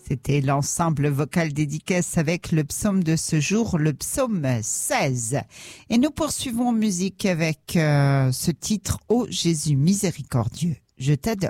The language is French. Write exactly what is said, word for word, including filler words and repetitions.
C'était l'ensemble vocal dédicace avec le psaume de ce jour, le psaume seize. Et nous poursuivons en musique avec euh, ce titre « Ô Jésus miséricordieux, je t'adore ».